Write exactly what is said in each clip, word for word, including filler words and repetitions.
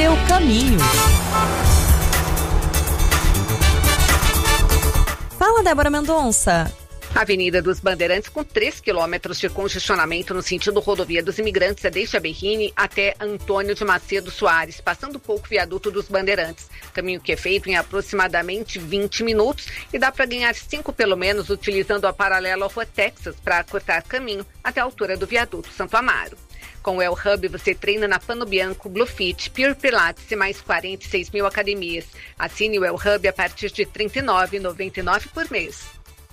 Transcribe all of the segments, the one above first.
seu caminho. Fala, Débora Mendonça. Avenida dos Bandeirantes com três quilômetros de congestionamento no sentido rodovia dos Imigrantes, é desde a Berrini até Antônio de Macedo Soares, passando um pouco o viaduto dos Bandeirantes. Caminho que é feito em aproximadamente vinte minutos e dá para ganhar cinco pelo menos utilizando a paralela Rua Texas para cortar caminho até a altura do viaduto Santo Amaro. Com o El Hub, você treina na Pano Bianco, Blue Fit, Pure Pilates e mais quarenta e seis mil academias. Assine o El Hub a partir de trinta e nove reais e noventa e nove centavos por mês.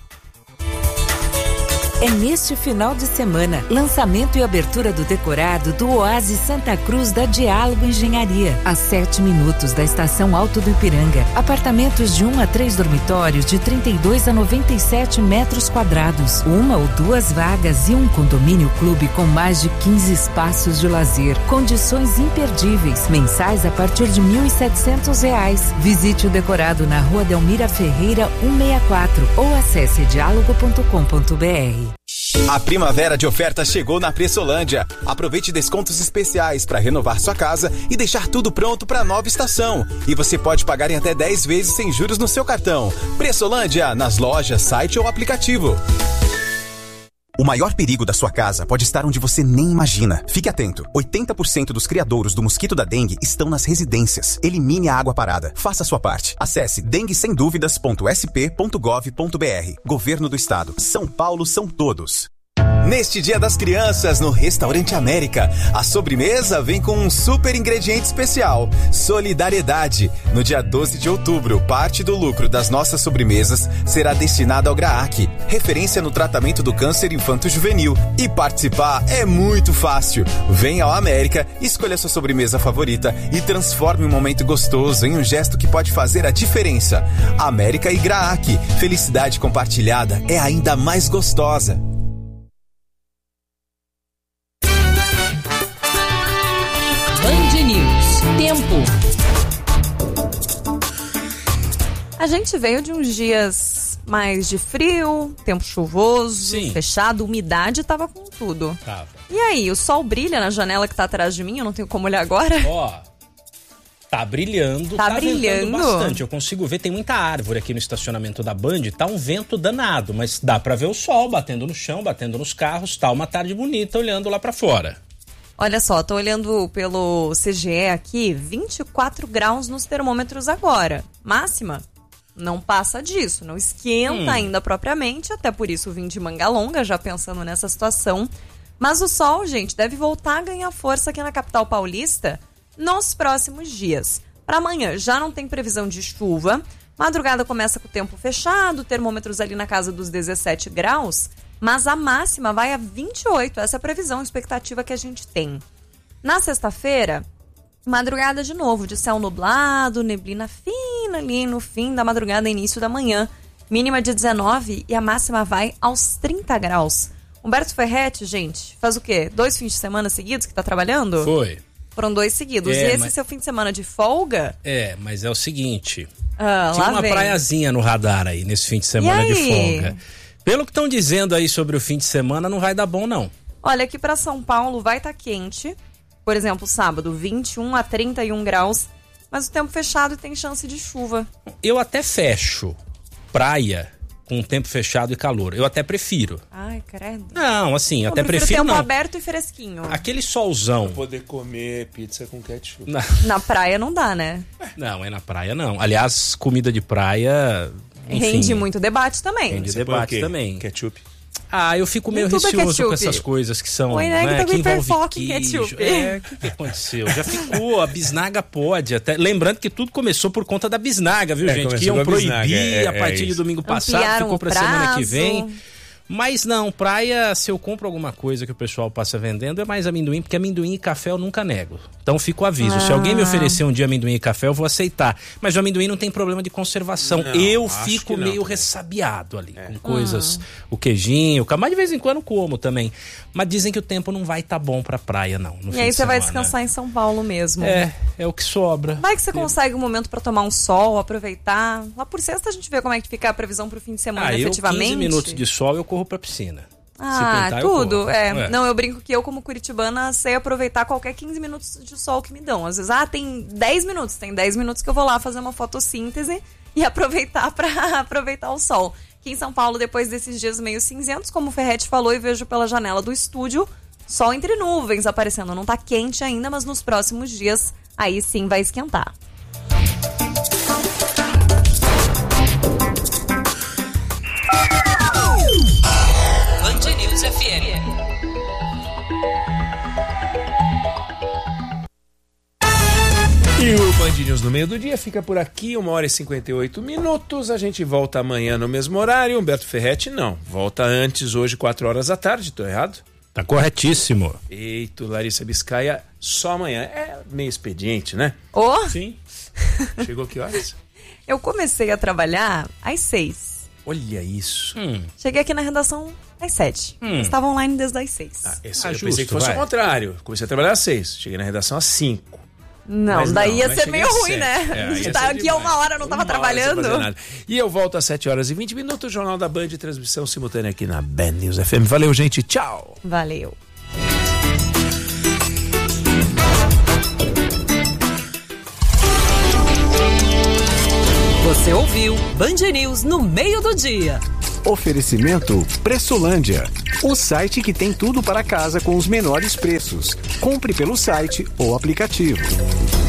É neste final de semana, lançamento e abertura do decorado do Oásis Santa Cruz da Diálogo Engenharia, a sete minutos da estação Alto do Ipiranga. Apartamentos de um a três dormitórios de trinta e dois a noventa e sete metros quadrados, uma ou duas vagas e um condomínio clube com mais de quinze espaços de lazer. Condições imperdíveis, mensais a partir de mil e setecentos reais. Visite o decorado na Rua Delmira Ferreira cento e sessenta e quatro ou acesse diálogo ponto com ponto br. A primavera de ofertas chegou na Pressolândia. Aproveite descontos especiais para renovar sua casa e deixar tudo pronto para a nova estação. E você pode pagar em até dez vezes sem juros no seu cartão. Pressolândia, nas lojas, site ou aplicativo. O maior perigo da sua casa pode estar onde você nem imagina. Fique atento. oitenta por cento dos criadouros do mosquito da dengue estão nas residências. Elimine a água parada. Faça a sua parte. Acesse dengue sem dúvidas ponto s p ponto gov ponto b r. Governo do Estado. São Paulo são todos. Neste Dia das Crianças, no Restaurante América, a sobremesa vem com um super ingrediente especial: solidariedade. No dia doze de outubro, parte do lucro das nossas sobremesas será destinada ao GRAAC, referência no tratamento do câncer infanto-juvenil. E participar é muito fácil. Venha ao América, escolha sua sobremesa favorita e transforme um momento gostoso em um gesto que pode fazer a diferença. América e GRAAC, felicidade compartilhada é ainda mais gostosa. Tempo. A gente veio de uns dias mais de frio, tempo chuvoso, Sim. fechado, umidade tava com tudo. Tava. E aí, o sol brilha na janela que tá atrás de mim, eu não tenho como olhar agora? Ó, tá brilhando, tá, tá brilhando bastante. Eu consigo ver, tem muita árvore aqui no estacionamento da Band, tá um vento danado, mas dá pra ver o sol batendo no chão, batendo nos carros, tá uma tarde bonita olhando lá pra fora. Olha só, tô olhando pelo C G E aqui, vinte e quatro graus nos termômetros agora. Máxima? Não passa disso, não esquenta hum. ainda propriamente, até por isso vim de manga longa, já pensando nessa situação. Mas o sol, gente, deve voltar a ganhar força aqui na capital paulista nos próximos dias. Para amanhã já não tem previsão de chuva, madrugada começa com o tempo fechado, termômetros ali na casa dos dezessete graus, mas a máxima vai a vinte e oito, essa é a previsão, a expectativa que a gente tem. Na sexta-feira, madrugada de novo, de céu nublado, neblina fina ali no fim da madrugada, início da manhã. Mínima de dezenove e a máxima vai aos trinta graus. Humberto Ferretti, gente, faz o quê? Dois fins de semana seguidos que tá trabalhando? Foi. Foram dois seguidos. É, e esse mas... seu fim de semana de folga? É, mas é o seguinte, ah, tinha uma vem. praiazinha no radar aí, nesse fim de semana de folga. Pelo que estão dizendo aí sobre o fim de semana, não vai dar bom, não. Olha, aqui para São Paulo vai estar tá quente. Por exemplo, sábado, vinte e um a trinta e um graus. Mas o tempo fechado e tem chance de chuva. Eu até fecho praia com tempo fechado e calor. Eu até prefiro. Ai, credo. Não, assim, eu até prefiro prefiro tempo não. aberto e fresquinho. Aquele solzão. Pra poder comer pizza com ketchup. Na... na praia não dá, né? Não, é na praia não. Aliás, comida de praia... Enfim, rende muito debate também. Rende debate também. Ketchup. Ah, eu fico meio receoso com essas coisas que são, Oi, né, né, que, que envolve queijo. Ketchup. É, o que, que aconteceu? Já ficou, a bisnaga pode até. Lembrando que tudo começou por conta da bisnaga, viu, é, gente? Que iam proibir a, é, a partir é de domingo passado, ampliaram ficou pra prazo. Semana que vem. Mas não, praia, se eu compro alguma coisa que o pessoal passa vendendo, é mais amendoim, porque amendoim e café eu nunca nego. Então fica o aviso, ah. se alguém me oferecer um dia amendoim e café, eu vou aceitar. Mas o amendoim não tem problema de conservação. Não, eu fico não, meio né? ressabiado ali, é. com coisas, ah. o queijinho, mas de vez em quando como também. Mas dizem que o tempo não vai estar tá bom pra praia, não. No e aí você vai descansar em São Paulo mesmo. É, é o que sobra. Vai que você consegue um momento pra tomar um sol, aproveitar. Lá por sexta a gente vê como é que fica a previsão pro fim de semana, ah, efetivamente. Eu, quinze minutos de sol, eu corro pra piscina. Ah, pintar, tudo. É. é. Não, eu brinco que eu, como curitibana, sei aproveitar qualquer quinze minutos de sol que me dão. Às vezes, ah, tem dez minutos. Tem dez minutos que eu vou lá fazer uma fotossíntese e aproveitar para aproveitar o sol. Aqui em São Paulo, depois desses dias meio cinzentos, como o Ferretti falou, e vejo pela janela do estúdio, sol entre nuvens aparecendo. Não tá quente ainda, mas nos próximos dias, aí sim vai esquentar. Band News F M. E o Band News no meio do dia fica por aqui, uma hora e cinquenta e oito minutos. A gente volta amanhã no mesmo horário. Humberto Ferretti não, volta antes, hoje, quatro horas da tarde. Tô errado? Tá corretíssimo. Eita, Larissa Biscaia, só amanhã. É meio expediente, né? Ô, oh, Sim. Chegou que horas? eu comecei a trabalhar às seis. Olha isso. Hum. Cheguei aqui na redação às sete. Hum. Estava online desde as seis. Ah, esse, Ah, eu justo, pensei que fosse vai. o contrário. Comecei a trabalhar às seis, cheguei na redação às cinco. Não, Mas daí não, ia mas ser cheguei meio às ruim, sete. né? É, a gente ia tá ser aqui há uma demais. hora, não tava Uma hora sem trabalhando. fazer nada. E eu volto às sete horas e vinte minutos, Jornal da Band, transmissão simultânea aqui na Band News F M. Valeu, gente. Tchau. Valeu. Você ouviu Band News no meio do dia. Oferecimento Pressolândia, o site que tem tudo para casa com os menores preços. Compre pelo site ou aplicativo.